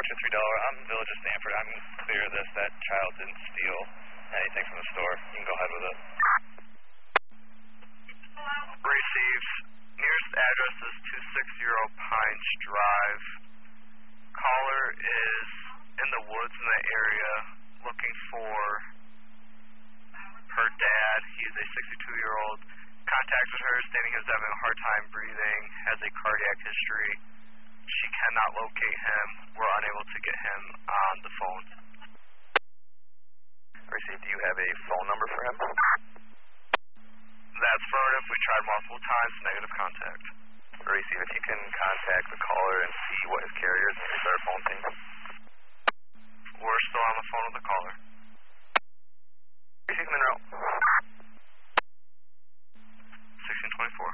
I'm Village of Stanford. I'm clear of this. That child didn't steal anything from the store. You can go ahead with it. Received. Nearest address is 260 Pines Drive. Caller is in the woods in the area looking for her dad. He's a 62-year-old. Contacted her, stating he was having a hard time breathing, has a cardiac history. She cannot locate him. We're unable to get him on the phone. Received. Do you have a phone number for him? That's affirmative. We tried multiple times. Negative contact. Received. If you can contact the caller and see what his carrier is, and start a phone thing. We're still on the phone with the caller. Received, Monroe. 1624.